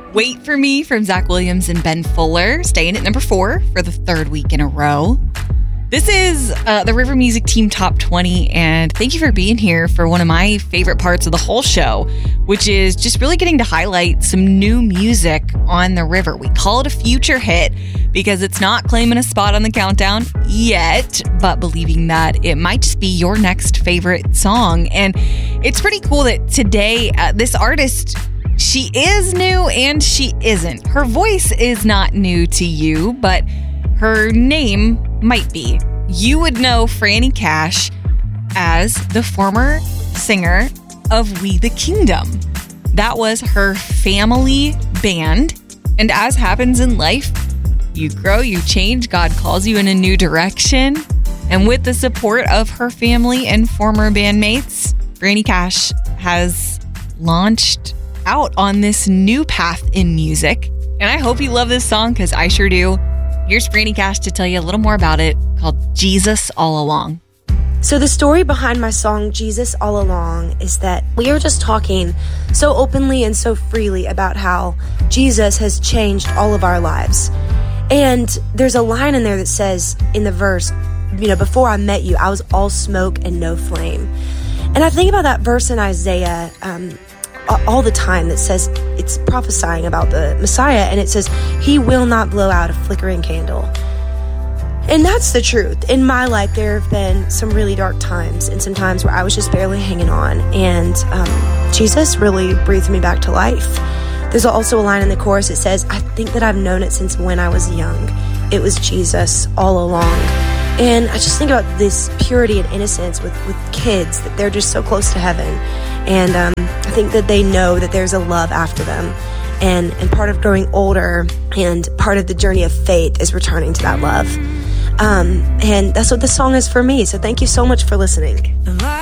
Wait for Me from Zach Williams and Ben Fuller, staying at number 4 for the third week in a row. This is the River Music Team Top 20, and thank you for being here for one of my favorite parts of the whole show, which is just really getting to highlight some new music on the river. We call it a future hit because it's not claiming a spot on the countdown yet, but believing that it might just be your next favorite song. And it's pretty cool that today, this artist, she is new and she isn't. Her voice is not new to you, but her name might be. You would know Franny Cash as the former singer of We the Kingdom. That was her family band. And as happens in life, you grow, you change, God calls you in a new direction. And with the support of her family and former bandmates, Franny Cash has launched out on this new path in music. And I hope you love this song because I sure do. Here's Franny Cash to tell you a little more about it, called Jesus All Along. So the story behind my song, Jesus All Along, is that we were just talking so openly and so freely about how Jesus has changed all of our lives. And there's a line in there that says, in the verse, before I met you, I was all smoke and no flame. And I think about that verse in Isaiah all the time that says, it's prophesying about the Messiah, and it says, he will not blow out a flickering candle. And that's the truth. In my life, there have been some really dark times and some times where I was just barely hanging on, and Jesus really breathed me back to life. There's also a line in the chorus that says, I think that I've known it since when I was young. It was Jesus all along. And I just think about this purity and innocence with kids, that they're just so close to heaven. And I think that they know that there's a love after them. And part of growing older and part of the journey of faith is returning to that love. And that's what this song is for me. So thank you so much for listening.